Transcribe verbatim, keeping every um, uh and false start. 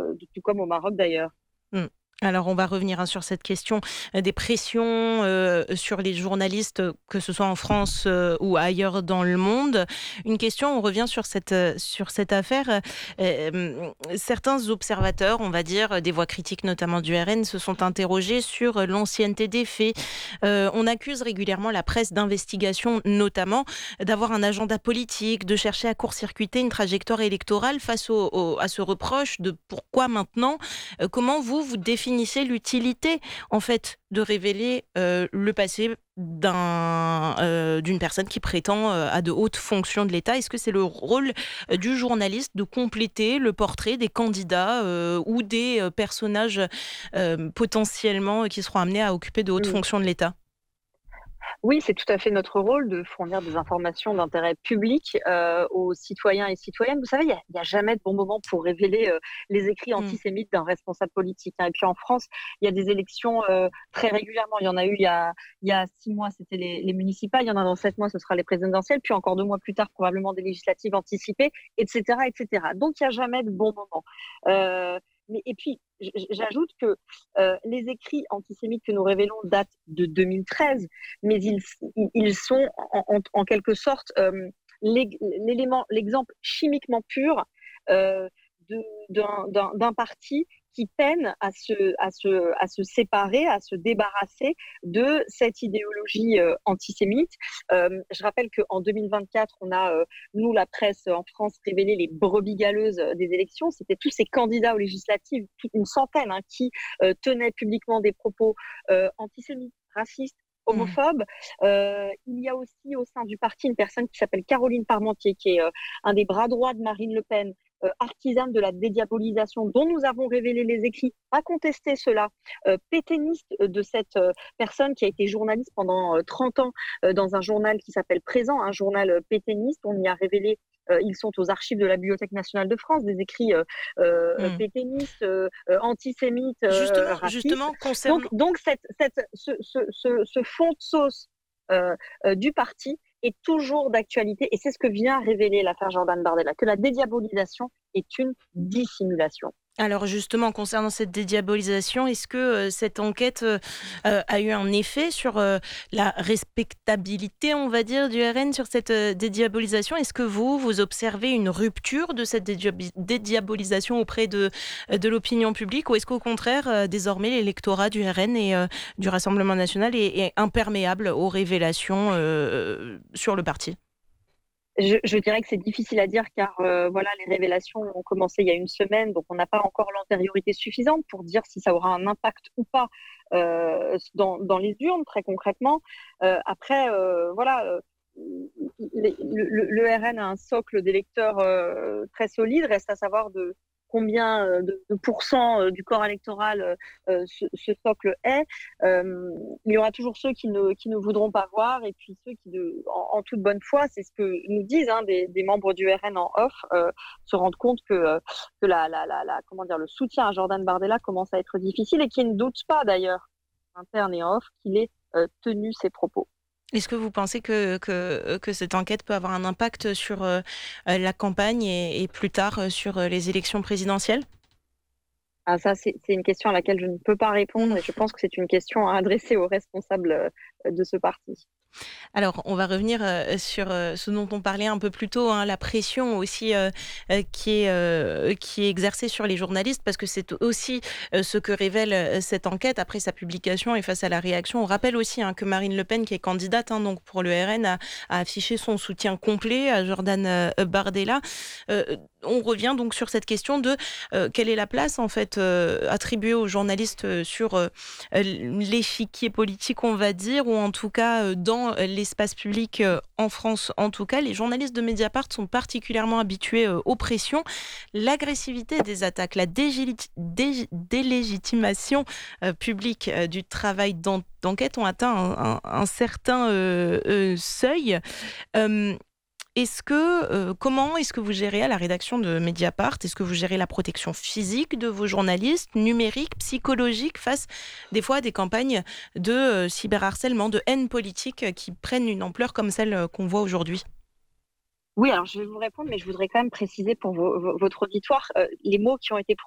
euh, tout comme au Maroc d'ailleurs. Mmh. Alors on va revenir, hein, sur cette question, heu, des pressions, heu, sur les journalistes, heu, que ce soit en France, heu, ou ailleurs dans le monde. Une question, on revient sur cette, heu, sur cette affaire, heu, hem, certains observateurs, on va dire, heu, des voix critiques notamment du R N, se sont interrogés sur, heu, l'ancienneté des faits. Heu, on accuse régulièrement la presse d'investigation, notamment, d'avoir un agenda politique, de chercher à court-circuiter une trajectoire électorale face au au à ce reproche de pourquoi maintenant? Heu, comment vous, vous définissez l'utilité, en fait, de révéler, heu, le passé d'un, heu, d'une personne qui prétend, heu, à de hautes fonctions de l'État? Est-ce que c'est le rôle, heu, du journaliste de compléter le portrait des candidats, heu, ou des, heu, personnages, hem, potentiellement, qui seront amenés à occuper de hautes Mmh. fonctions de l'État? Oui, c'est tout à fait notre rôle de fournir des informations d'intérêt public, heu, aux citoyens et citoyennes. Vous savez, il y a il y a jamais de bon moment pour révéler, heu, les écrits Mmh. antisémites d'un responsable politique, hein. Et puis en France, il y a des élections, heu, très régulièrement. Il y en a eu il y a il y a six mois, c'était les les municipales, il y en a dans sept mois, ce sera les présidentielles, puis encore deux mois plus tard, probablement des législatives anticipées, et cetera, et cetera. Donc il y a jamais de bon moment. Heu, mais et puis j j'ajoute que, heu, les écrits antisémites que nous révélons datent de deux mille treize, mais ils, ils sont en, en, en quelque sorte euh, l'élément, l'exemple chimiquement pur euh, de, d'un, d'un, d'un parti qui peine à se, à, se, à se séparer, à se débarrasser de cette idéologie euh, antisémite. Euh, je rappelle qu'en deux mille vingt-quatre, on a, euh, nous, la presse en France, révélé les brebis galeuses des élections. C'était tous ces candidats aux législatives, une centaine, hein, qui euh, tenaient publiquement des propos euh, antisémites, racistes, Mmh. homophobe. Euh, il y a aussi au sein du parti une personne qui s'appelle Caroline Parmentier, qui est euh, un des bras droits de Marine Le Pen, euh, artisane de la dédiabolisation, dont nous avons révélé les écrits, a contesté cela, euh, pétainiste de cette euh, personne qui a été journaliste pendant euh, trente ans euh, dans un journal qui s'appelle Présent, un journal euh, pétainiste. On y a révélé, euh, ils sont aux archives de la Bibliothèque nationale de France, des écrits euh, euh, Mmh. pétainistes, euh, euh, antisémites, euh, Justement racistes. justement Donc, concernant donc cette, cette, ce, ce, ce, ce fond de sauce euh, euh, du parti est toujours d'actualité, et c'est ce que vient révéler l'affaire Jordan Bardella, que la dédiabolisation est une dissimulation. Alors justement, concernant cette dédiabolisation, est-ce que, heu, cette enquête, heu heu, a eu un effet sur, heu, la respectabilité, on va dire, du R N sur cette, heu, dédiabolisation? Est-ce que vous, vous observez une rupture de cette dédiabi dédiabolisation auprès de, heu, de l'opinion publique? Ou est-ce qu'au contraire, heu, désormais l'électorat du R N et heu, du Rassemblement national est est imperméable aux révélations, heu, sur le parti? Je, je dirais que c'est difficile à dire car euh, voilà, les révélations ont commencé il y a une semaine, donc on n'a pas encore l'antériorité suffisante pour dire si ça aura un impact ou pas euh, dans, dans les urnes, très concrètement. Euh, après, euh, voilà, euh, le, le, le R N a un socle d'électeurs euh, très solide, reste à savoir de combien euh, de, de pourcents euh, du corps électoral euh, ce, ce socle est. Euh, il y aura toujours ceux qui ne, qui ne voudront pas voir, et puis ceux qui, de, en, en toute bonne foi, c'est ce que nous disent hein, des, des membres du R N en off, euh, se rendent compte que, euh, que la, la, la, la, comment dire, le soutien à Jordan Bardella commence à être difficile, et qui ne doutent pas d'ailleurs, interne et en off, qu'il ait euh, tenu ses propos. Est-ce que vous pensez que que que cette enquête peut avoir un impact sur, heu heu, la campagne et et plus tard, heu, sur, heu, les élections présidentielles? Ah, ça, c'est c'est une question à laquelle je ne peux pas répondre, et je Mmh. pense que c'est une question à adresser aux responsables euh, de ce parti. Alors, on va revenir, heu, sur, heu, ce dont on parlait un peu plus tôt, hein, la pression aussi, heu heu, qui est, heu, qui est exercée sur les journalistes parce que c'est aussi, heu, ce que révèle, heu, cette enquête après sa publication et face à la réaction. On rappelle aussi, hein, que Marine Le Pen, qui est candidate, hein, donc pour le R N, a a affiché son soutien complet à Jordan, heu, Bardella. Heu, on revient donc sur cette question de, heu, quelle est la place en fait, heu, attribuée aux journalistes, heu, sur, heu, l'échiquier politique, on va dire, ou en tout cas, heu, dans l'espace public, heu, en France en tout cas. Les journalistes de Mediapart sont particulièrement habitués, heu, aux pressions. L'agressivité des attaques, la dégiliti dég délégitimation, heu, publique, heu, du travail d'en d'enquête ont atteint un un un certain, heu heu, seuil. Hem Est-ce que, heu, comment est-ce que vous gérez à la rédaction de Mediapart? Est-ce que vous gérez la protection physique de vos journalistes, numérique, psychologique, face des fois à des campagnes de, heu, cyberharcèlement, de haine politique, heu, qui prennent une ampleur comme celle, heu, qu'on voit aujourd'hui? Oui, alors je vais vous répondre, mais je voudrais quand même préciser pour vo- vo- votre auditoire, euh, les mots qui ont été